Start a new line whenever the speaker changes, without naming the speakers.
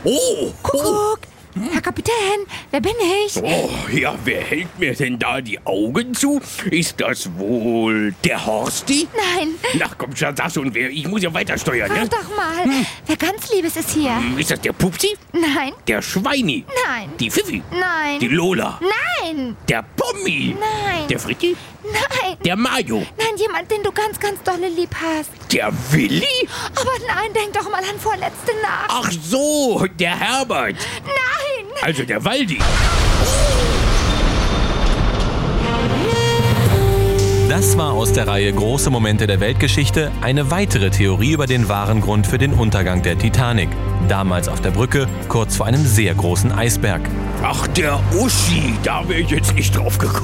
Oh,
Kuckuck! Herr Kapitän, wer bin ich?
oh, ja, wer hält mir denn da die Augen zu? Ist das wohl der Horsti?
Nein,
Na komm schon, sag schon wer. Ich muss ja weiter steuern, ne?
frag doch mal. Wer ganz Liebes ist hier?
Ist das der Pupsi?
Nein,
Der Schweini?
nein,
Die Fifi?
nein,
Die Lola?
nein,
Der Pommi?
nein,
Der Fritti?
nein,
Der Mario?
nein, jemand, den du ganz, ganz dolle lieb hast.
Der Willi?
Aber nein, denk doch mal an vorletzte Nacht.
Ach so, der Herbert.
Nein!
Also der Waldi.
Das war aus der Reihe Große Momente der Weltgeschichte eine weitere Theorie über den wahren Grund für den Untergang der Titanic. Damals auf der Brücke, kurz vor einem sehr großen Eisberg.
Ach, der Uschi. Da wäre ich jetzt nicht drauf gekommen.